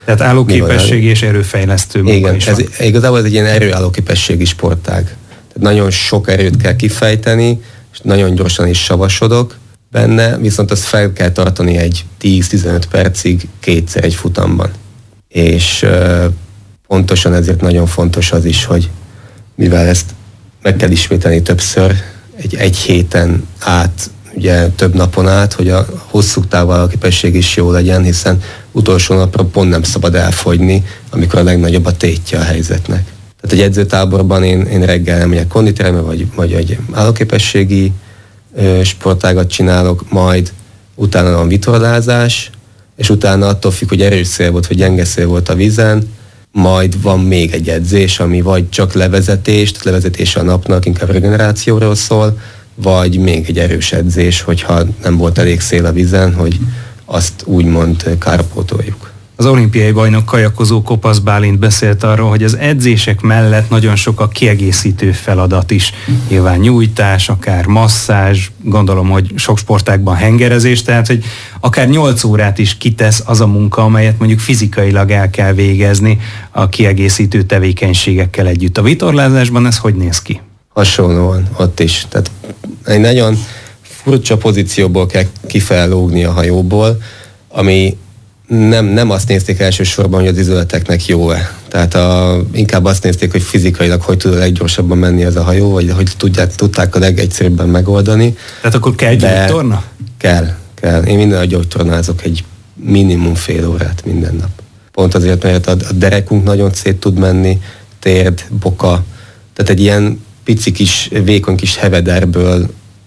Tehát állóképesség és erőfejlesztő munka. Igen, is van. igazából ez egy ilyen erőállóképességi sportág. Tehát nagyon sok erőt kell kifejteni, és nagyon gyorsan is savasodok benne, viszont azt fel kell tartani egy 10-15 percig kétszer egy futamban. És pontosan ezért nagyon fontos az is, hogy mivel ezt meg kell ismételni többször, egy héten át, ugye több napon át, hogy a hosszú távú állóképesség is jó legyen, hiszen utolsó napra pont nem szabad elfogyni, amikor a legnagyobb a tétje a helyzetnek. Tehát egy edzőtáborban én reggel nem megyek konditerembe, vagy egy állóképességi sportágat csinálok, majd utána van vitorlázás, és utána attól függ, hogy erős szél volt, vagy gyenge szél volt a vízen, majd van még egy edzés, ami vagy csak levezetés a napnak, inkább regenerációról szól, vagy még egy erős edzés, hogyha nem volt elég szél a vízen, hogy azt úgymond kárpótoljuk. Az olimpiai bajnok kajakozó Kopasz Bálint beszélt arról, hogy az edzések mellett nagyon sok a kiegészítő feladat is. Nyilván nyújtás, akár masszázs, gondolom, hogy sok sportágban hengerezés, tehát hogy akár 8 órát is kitesz az a munka, amelyet mondjuk fizikailag el kell végezni a kiegészítő tevékenységekkel együtt. A vitorlázásban ez hogy néz ki? Hasonlóan ott is. Tehát egy nagyon furcsa pozícióból kell kifellógni a hajóból, ami nem azt nézték elsősorban, hogy az izületeknek jó-e. Tehát inkább azt nézték, hogy fizikailag hogy tud a leggyorsabban menni ez a hajó, vagy hogy tudták a legegyszerűbben megoldani. Tehát akkor kell gyógytorna? Kell. Én minden nap gyógytornázok egy minimum fél órát minden nap. Pont azért, mert a derekunk nagyon szét tud menni, térd, boka. Tehát egy ilyen pici kis, vékony kis hevederbe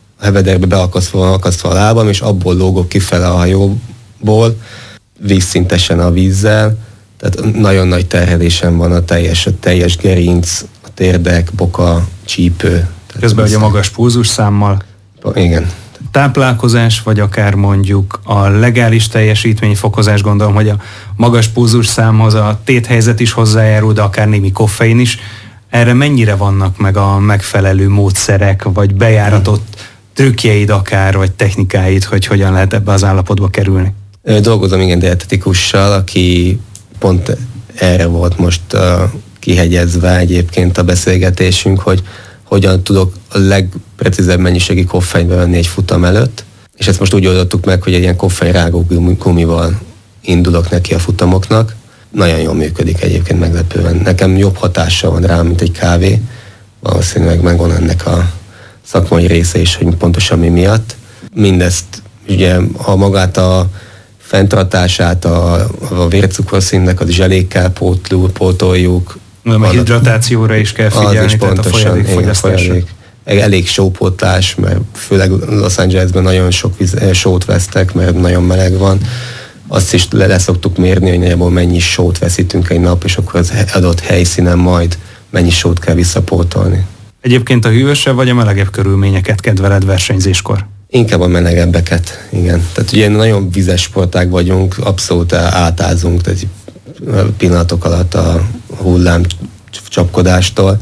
beakasztva a lábam, és abból lógok kifele a hajóból, vízszintesen a vízzel, tehát nagyon nagy terhelésem van a teljes gerinc, a térdek, boka, csípő. Közben, hogy a magas pulzusszámmal. Igen. Táplálkozás, vagy akár mondjuk a legális teljesítményfokozás, gondolom, hogy a magas pulzusszámhoz a téthelyzet is hozzájárul, de akár némi koffein is. Erre mennyire vannak meg a megfelelő módszerek, vagy bejáratott trükkjeid akár, vagy technikáid, hogy hogyan lehet ebbe az állapotba kerülni? Dolgozom igen dietetikussal, aki pont erre volt most kihegyezve egyébként a beszélgetésünk, hogy hogyan tudok a legprecízebb mennyiségi koffeint bevenni egy futam előtt, és ezt most úgy oldottuk meg, hogy egy ilyen koffeinrágó gumival indulok neki a futamoknak. Nagyon jól működik egyébként meglepően. Nekem jobb hatással van rá, mint egy kávé. Valószínűleg megvan ennek a szakmai része is, hogy pontosan mi miatt. Mindezt ugye, ha magát a fenntartását, a vércukorszintnek az zselékkel pótoljuk. A hidratációra is kell figyelni, is tehát pontosan, a folyadékfogyasztásra. Elég sópótlás, mert főleg Los Angelesben nagyon sok sót vesztek, mert nagyon meleg van. Azt is le szoktuk mérni, hogy nagyjából mennyi sót veszítünk egy nap, és akkor az adott helyszínen majd mennyi sót kell visszapótolni. Egyébként a hűvösebb vagy a melegebb körülményeket kedveled versenyzéskor? Inkább a melegebbeket, igen. Tehát ugye nagyon vizes sportág vagyunk, abszolút átázunk, tehát pillanatok alatt a hullám csapkodástól,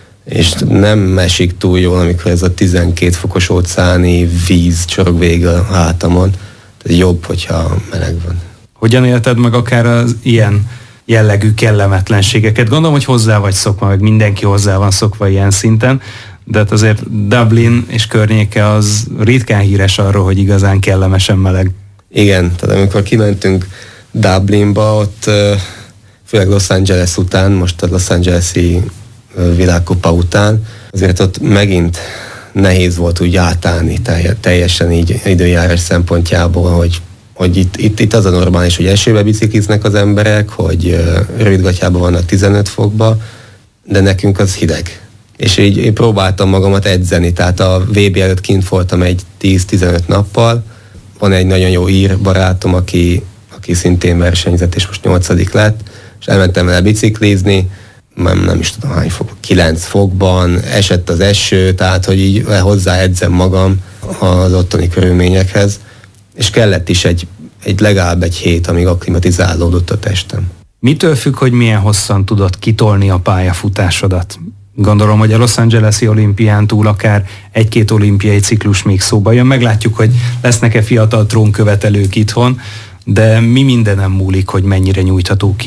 és nem esik túl jól, amikor ez a 12 fokos óceáni víz csorog végig a hátamon. Tehát jobb, hogyha meleg van. Hogyan élted meg akár az ilyen jellegű kellemetlenségeket? Gondolom, hogy hozzá vagy szokva, meg mindenki hozzá van szokva ilyen szinten, de hát azért Dublin és környéke az ritkán híres arról, hogy igazán kellemesen meleg. Igen, tehát amikor kimentünk Dublinba, ott főleg Los Angeles után, most a Los Angeles-i világkupa után, azért ott megint nehéz volt úgy átállni teljesen így időjárás szempontjából, hogy itt az a normális, hogy esőbe bicikliznek az emberek, hogy rövidgatjában vannak 15 fokba, de nekünk az hideg. És így én próbáltam magamat edzeni, tehát a VB előtt kint voltam egy 10-15 nappal. Van egy nagyon jó ír barátom, aki szintén versenyzett, és most 8. lett, és elmentem vele biciklizni, nem is tudom hány fok, 9 fokban, esett az eső, tehát hogy így hozzá edzem magam az ottani körülményekhez, és kellett is legalább egy hét, amíg akklimatizálódott a testem. Mitől függ, hogy milyen hosszan tudod kitolni a pályafutásodat? Gondolom, hogy a Los Angeles-i olimpián túl akár 1-2 olimpiai ciklus még szóba jön. Meglátjuk, hogy lesznek-e fiatal trónkövetelők itthon, de mi mindenem múlik, hogy mennyire nyújtható ki